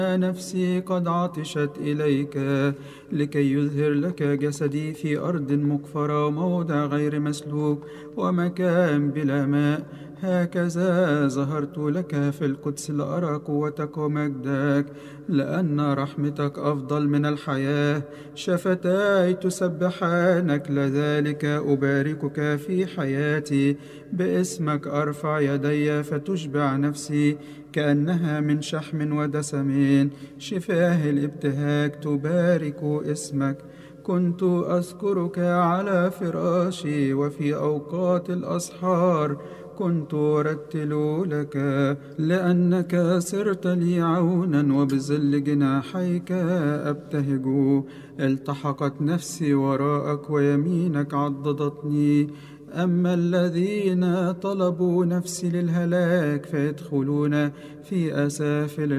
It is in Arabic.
نفسي قد عطشت إليك لكي يظهر لك جسدي في أرض مقفرة وموضع غير مسلوك ومكان بلا ماء. هكذا ظهرت لك في القدس لأرى قوتك ومجدك، لأن رحمتك أفضل من الحياة. شفتاي تسبحانك، لذلك أباركك في حياتي. باسمك أرفع يدي فتشبع نفسي كأنها من شحم ودسم. شفاه الابتهاج تبارك اسمك. كنت أذكرك على فراشي، وفي أوقات الأسحار كنت أرتل لك، لأنك صرت لي عونا وبظل جناحيك أبتهج. التحقت نفسي وراءك ويمينك عضدتني. أما الذين طلبوا نفسي للهلاك فيدخلون في أسافل